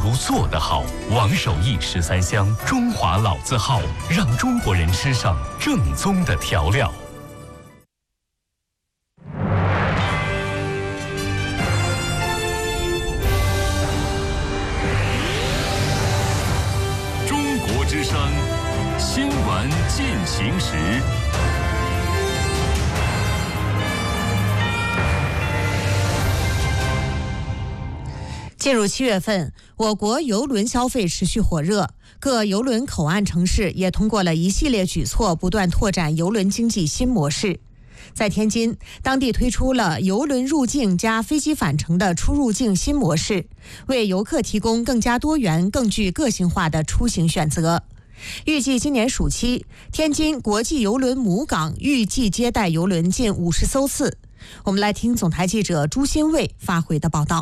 如做得好。王守义13香中华老字号，让中国人吃上正宗的调料。中国之声新闻进行时。 进入7月份，我国邮轮消费持续火热，各邮轮口岸城市也通过了一系列举措，不断拓展邮轮经济新模式。在天津，当地推出了邮轮入境加飞机返程的出入境新模式，为游客提供更加多元、更具个性化的出行选择。预计今年暑期，天津国际邮轮母港预计接待邮轮近50艘次。我们来听总台记者朱新卫发回的报道。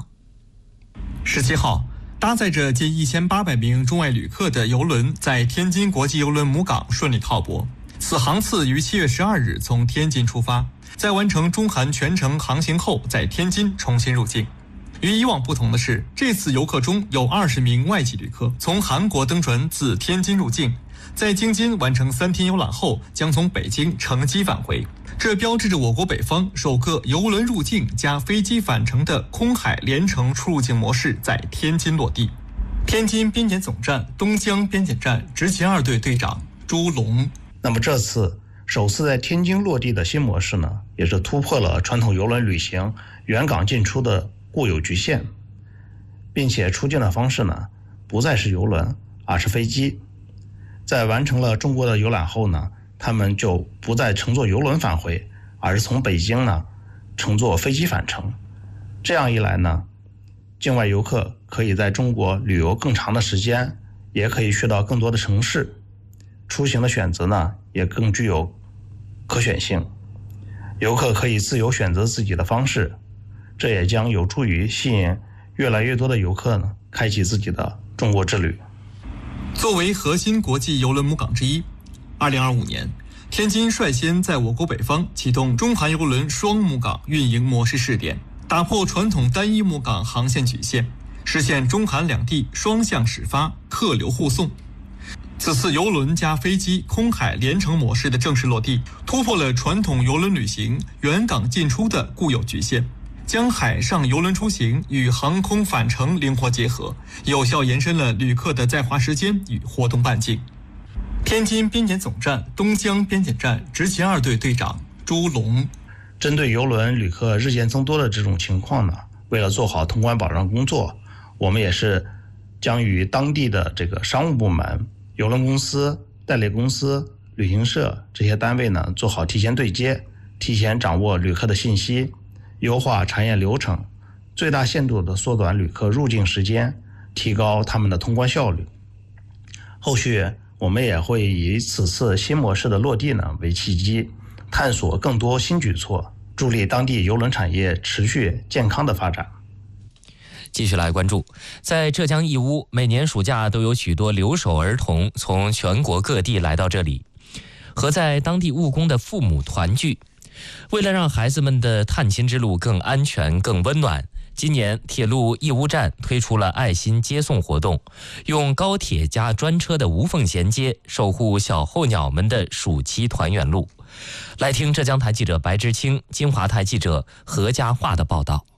17号，搭载着近1800名中外旅客的邮轮在天津国际邮轮母港顺利靠泊。此航次于7月12日从天津出发，在完成中韩全程航行后，在天津重新入境。与以往不同的是，这次游客中有20名外籍旅客从韩国登船自天津入境，在京津完成3天游览后，将从北京乘机返回。这标志着我国北方首个邮轮入境加飞机返程的空海联程出入境模式在天津落地。天津边检总站东江边检站执勤2队队长朱龙。 那么这次首次在天津落地的新模式呢，也是突破了传统邮轮旅行原港进出的固有局限，并且出境的方式呢，不再是邮轮，而是飞机。在完成了中国的游览后呢，他们就不再乘坐邮轮返回，而是从北京呢乘坐飞机返程。这样一来呢，境外游客可以在中国旅游更长的时间，也可以去到更多的城市，出行的选择呢也更具有可选性。游客可以自由选择自己的方式，这也将有助于吸引越来越多的游客呢开启自己的中国之旅。 作为核心国际邮轮母港之一，2025年，天津率先在我国北方启动中韩邮轮双母港运营模式试点，打破传统单一母港航线局限，实现中韩两地双向始发、客流互送。此次邮轮加飞机空海联程模式的正式落地，突破了传统邮轮旅行原港进出的固有局限，将海上邮轮出行与航空返程灵活结合，有效延伸了旅客的在华时间与活动半径。天津边检总站东江边检站执勤2队队长朱龙。 针对邮轮旅客日渐增多的这种情况呢，为了做好通关保障工作，我们也是将与当地的这个商务部门、邮轮公司、代理公司、旅行社这些单位呢，做好提前对接，提前掌握旅客的信息，优化查验流程，最大限度地缩短旅客入境时间，提高他们的通关效率。后续我们也会以此次新模式的落地呢为契机，探索更多新举措，助力当地邮轮产业持续健康的发展。 继续来关注，在浙江义乌，每年暑假都有许多留守儿童从全国各地来到这里，和在当地务工的父母团聚。为了让孩子们的探亲之路更安全、更温暖，今年铁路义乌站推出了爱心接送活动，用高铁加专车的无缝衔接，守护小候鸟们的暑期团圆路。来听浙江台记者白之清、金华台记者何家化的报道。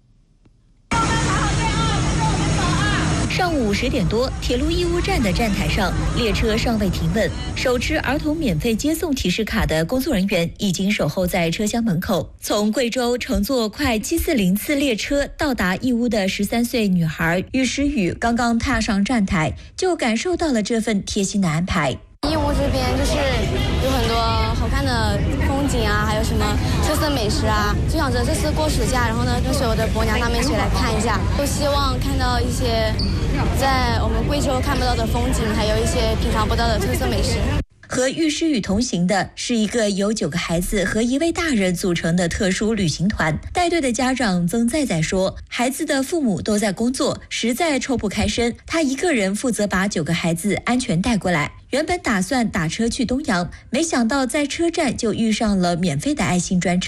上午10点多，铁路义乌站的站台上，列车尚未停稳，手持儿童免费接送提示卡的工作人员已经守候在车厢门口。从贵州乘坐快740次列车到达义乌的13岁女孩于诗雨刚刚踏上站台，就感受到了这份贴心的安排。 义乌这边就是有很多好看的风景啊，还有什么特色美食啊，就想着这次过暑假，然后呢跟所有的伯娘他们一起来看一下，都希望看到一些在我们贵州看不到的风景，还有一些品尝不到的特色美食。 和喻诗雨同行的是一个由9个孩子和1位大人组成的特殊旅行团。带队的家长曾在在说，孩子的父母都在工作，实在抽不开身，他一个人负责把9个孩子安全带过来。原本打算打车去东阳，没想到在车站就遇上了免费的爱心专车。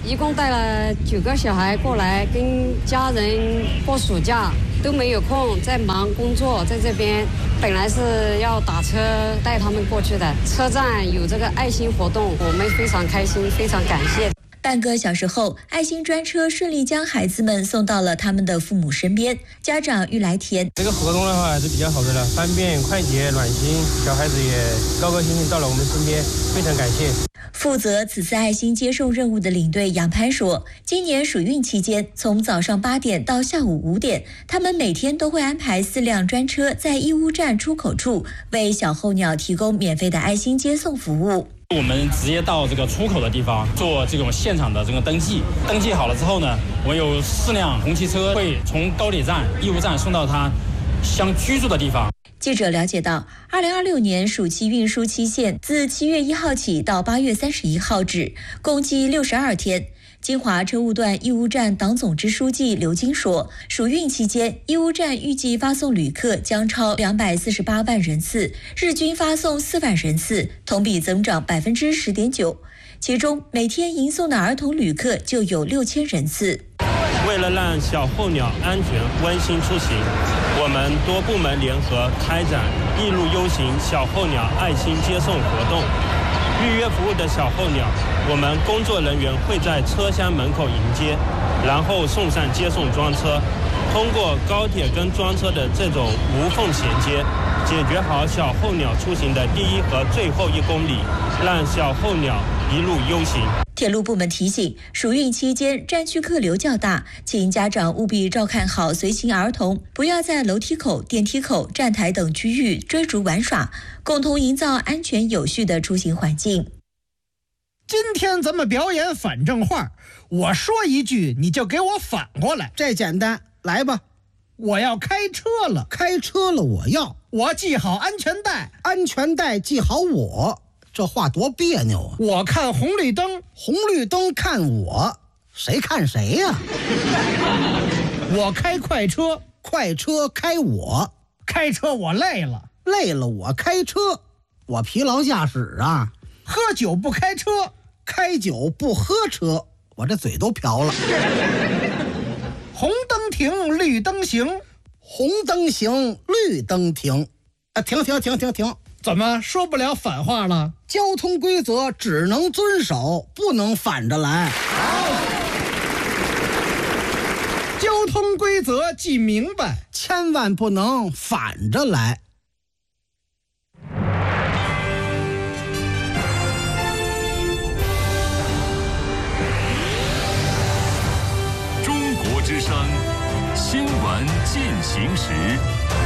一共带了9个小孩过来，跟家人过暑假，都没有空，在忙工作，在这边本来是要打车带他们过去的。车站有这个爱心活动，我们非常开心，非常感谢。 半个小时后，爱心专车顺利将孩子们送到了他们的父母身边。家长玉来田， 这个活动的话还是比较好的了，方便快捷暖心，小孩子也高高兴兴到了我们身边，非常感谢。 负责此次爱心接送任务的领队杨潘说，今年暑运期间，从早上8点到下午5点，他们每天都会安排4辆专车在义乌站出口处为小候鸟提供免费的爱心接送服务。 我们直接到这个出口的地方做这种现场的这个登记，登记好了之后呢，我们有4辆红旗车会从高铁站、义乌站送到他相居住的地方。 记者了解到，2026年暑期运输期限自7月1号起到8月31号止，共计62天。金华车务段义乌站党总支书记刘金说，暑运期间，义乌站预计发送旅客将超248万人次，日均发送4万人次，同比增长10.9%。其中，每天迎送的儿童旅客就有6000人次。 为了让小候鸟安全温馨出行，我们多部门联合开展一路优行小候鸟爱心接送活动。预约服务的小候鸟，我们工作人员会在车厢门口迎接，然后送上接送专车。通过高铁跟专车的这种无缝衔接，解决好小候鸟出行的第一和最后1公里，让小候鸟一路优行。 铁路部门提醒，暑运期间站区客流较大，请家长务必照看好随行儿童，不要在楼梯口、电梯口、站台等区域追逐玩耍，共同营造安全有序的出行环境。 今天咱们表演反正话，我说一句你就给我反过来。 这简单，来吧。 我要开车了， 开车了我系好安全带， 安全带系好我。这话多别扭啊！ 我看红绿灯， 红绿灯看我，谁看谁呀？ 我开快车， 快车开我， 开车我累了， 累了我开车，我疲劳驾驶啊。 喝酒不开车， 开酒不喝车，我这嘴都瓢了。 红灯停，绿灯行， 红灯行，绿灯停。停！ 怎么说不了反话了？ 交通规则只能遵守，不能反着来。 交通规则记明白， 千万不能反着来。 中国之声新闻进行时。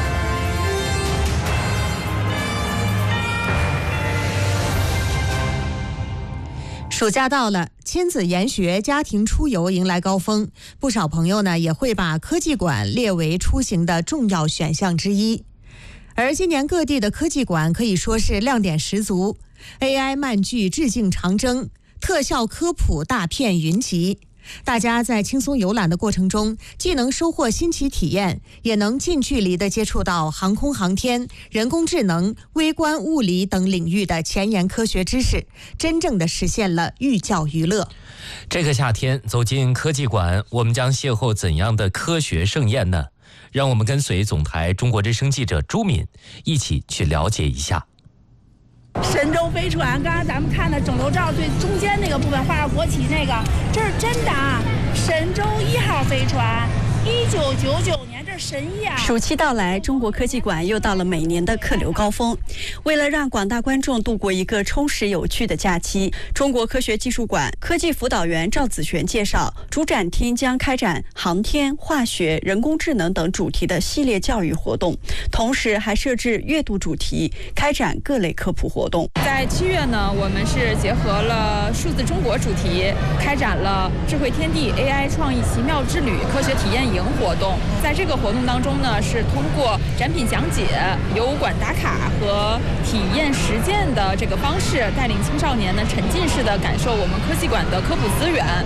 暑假到了，亲子研学、家庭出游迎来高峰，不少朋友呢也会把科技馆列为出行的重要选项之一。而今年各地的科技馆可以说是亮点十足 ，AI 漫剧致敬长征，特效科普大片云集。大家在轻松游览的过程中，既能收获新奇体验，也能近距离地接触到航空航天、人工智能、微观物理等领域的前沿科学知识，真正地实现了寓教于乐。 这个夏天走进科技馆，我们将邂逅怎样的科学盛宴呢？让我们跟随总台中国之声记者朱敏一起去了解一下。 神舟飞船，刚刚咱们看的整流罩最中间那个部分画着国旗那个，这是真的啊！神舟1号飞船，1999年，这是神一啊！ 暑期到来，中国科技馆又到了每年的客流高峰。为了让广大观众度过一个充实有趣的假期，中国科学技术馆科技辅导员赵子璇介绍，主展厅将开展航天、化学、人工智能等主题的系列教育活动，同时还设置阅读主题，开展各类科普活动。 在7月呢，我们是结合了数字中国主题，开展了智慧天地 AI 创意奇妙之旅科学体验营活动。在这个活动当中呢，是通过展品讲解、游馆打卡和体验实践的这个方式，带领青少年呢沉浸式的感受我们科技馆的科普资源。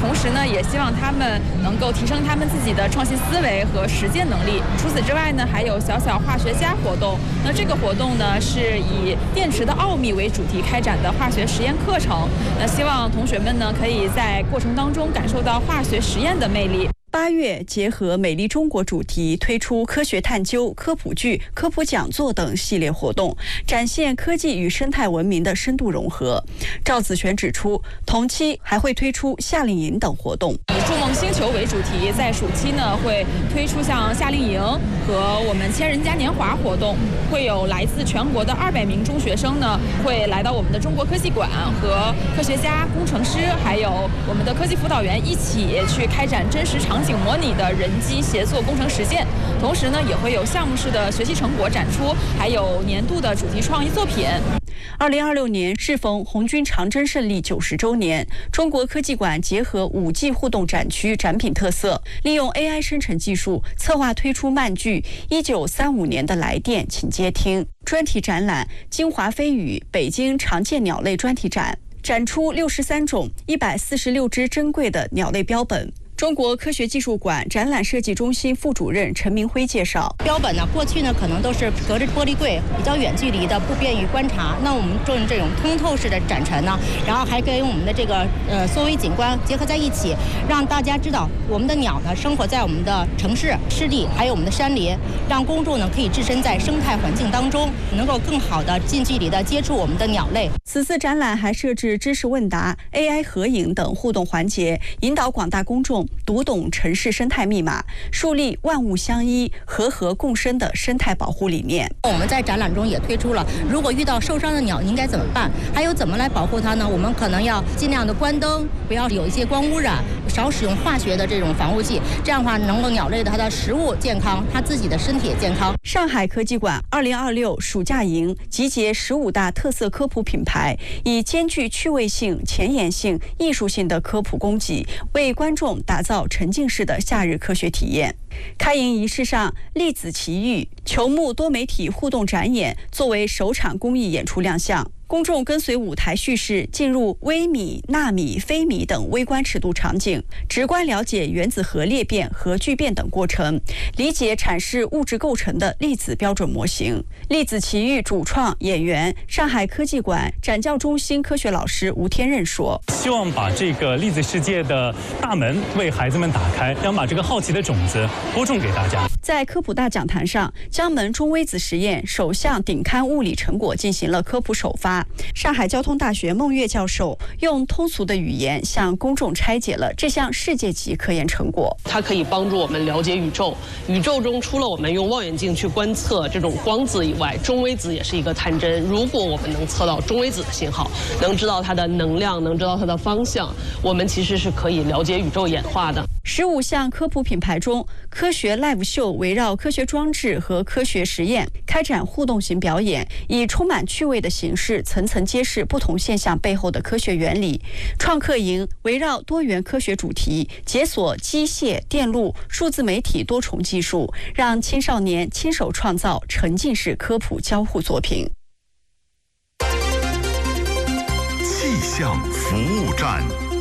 同时呢，也希望他们能够提升他们自己的创新思维和实践能力。除此之外呢，还有小小化学家活动。那这个活动呢，是以电池的奥秘为主题开展的化学实验课程。那希望同学们呢，可以在过程当中感受到化学实验的魅力。 8月结合美丽中国主题，推出科学探究、科普剧、科普讲座等系列活动，展现科技与生态文明的深度融合。赵子璇指出，同期还会推出夏令营等活动， 以筑梦星球为主题，在暑期呢会推出像夏令营和我们千人嘉年华活动，会有来自全国的200名中学生呢会来到我们的中国科技馆，和科学家、工程师还有我们的科技辅导员一起去开展真实场景模拟的人机协作工程实践。同时呢，也会有项目式的学习成果展出，还有年度的主题创意作品。 2026年适逢红军长征胜利90周年，中国科技馆结合5G 互动展区展品特色，利用 AI 生成技术策划推出漫剧《1935年的来电，请接听》专题展览《金华飞羽北京常见鸟类专题展》，展出63种146只珍贵的鸟类标本。中国科学技术馆展览设计中心副主任陈明辉介绍， 标本呢，过去呢可能都是隔着玻璃柜，比较远距离的，不便于观察。那我们做这种通透式的展陈呢，然后还跟我们的这个缩微景观结合在一起，让大家知道我们的鸟呢生活在我们的城市、湿地，还有我们的山林，让公众呢可以置身在生态环境当中，能够更好的近距离的接触我们的鸟类。 此次展览还设置知识问答、AI 合影等互动环节，引导广大公众读懂城市生态密码，树立万物相依、和合共生的生态保护理念。 我们在展览中也推出了，如果遇到受伤的鸟应该怎么办，还有怎么来保护它呢？我们可能要尽量的关灯，不要有一些光污染，少使用化学的这种防护剂，这样的话能够鸟类的它的食物健康，它自己的身体也健康。 上海科技馆2026暑假营集结15大特色科普品牌，以兼具趣味性、前沿性、艺术性的科普供给，为观众打造沉浸式的夏日科学体验。开营仪式上，粒子奇遇球幕多媒体互动展演作为首场公益演出亮相。公众跟随舞台叙事进入微米、纳米、非米等微观尺度场景，直观了解原子核裂变和聚变等过程，理解阐释物质构成的粒子标准模型。粒子奇遇主创演员、上海科技馆展教中心科学老师吴天任说：“ 希望把这个粒子世界的大门为孩子们打开，想把这个好奇的种子播种给大家。” 在科普大讲坛上，江门中微子实验首项顶刊物理成果进行了科普首发。上海交通大学孟月教授用通俗的语言向公众拆解了这项世界级科研成果。 它可以帮助我们了解宇宙，宇宙中除了我们用望远镜去观测这种光子以外，中微子也是一个探针。如果我们能测到中微子的信号，能知道它的能量，能知道它的方向，我们其实是可以了解宇宙演化的。 15项科普品牌中，科学 live 秀围绕科学装置和科学实验开展互动型表演，以充满趣味的形式层层揭示不同现象背后的科学原理。创客营围绕多元科学主题，解锁机械、电路、数字媒体多重技术，让青少年亲手创造沉浸式科普交互作品。 气象服务站。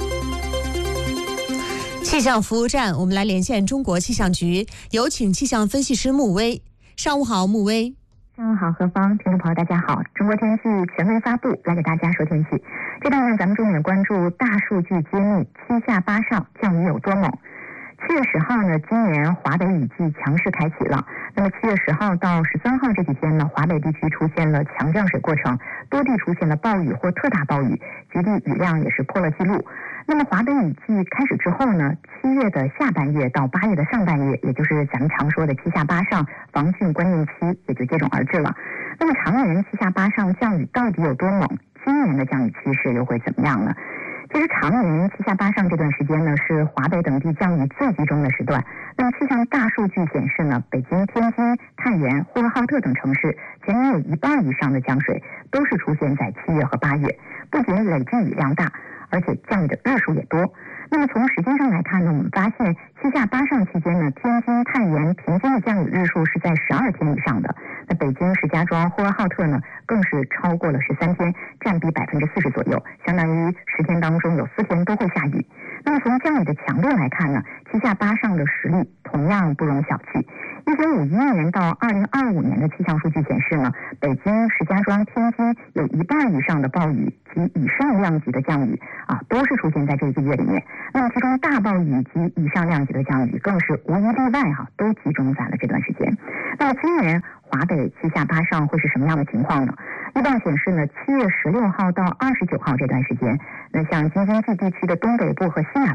气象服务站，我们来连线中国气象局，有请气象分析师穆威。上午好，穆威。 上午好，何芳，听众朋友大家好。中国天气权威发布，来给大家说天气。这段呢，咱们重点关注大数据揭秘7下8上降雨有多猛。7月10号呢，今年华北雨季强势开启了。那么7月10号到13号这几天呢，华北地区出现了强降水过程，多地出现了暴雨或特大暴雨，局地雨量也是破了记录。那么华北雨季开始之后呢，7月的下半月到8月的上半月，也就是咱们常说的7下8上防汛关键期，也就接踵而至了。那么常年7下8上降雨到底有多猛？今年的降雨趋势又会怎么样呢？其实常年7下8上这段时间呢，是华北等地降雨最集中的时段。那么气象大数据显示呢，北京、天津、太原、呼和浩特等城市全年有1半以上的降水都是出现在7月和8月，不仅累计雨量大，而且降雨的日数也多。那么从时间上来看呢，我们发现7下8上期间呢，天津、太原平均的降雨日数是在12天以上的。那北京、石家庄、呼和浩特呢，更是超过了13天，占比40%左右，相当于10天当中有4天都会下雨。 那么从降雨的强度来看呢，七下八上的实力同样不容小觑。1951年到2025年的气象数据显示呢，北京、石家庄、天津有1半以上的暴雨及以上量级的降雨都是出现在这一个月里面。那么其中大暴雨及以上量级的降雨更是无一例外都集中在了这段时间。那么今年华北七下八上会是什么样的情况呢？预报显示呢，7月16号到29号这段时间，那像京津冀地区的东北部和西南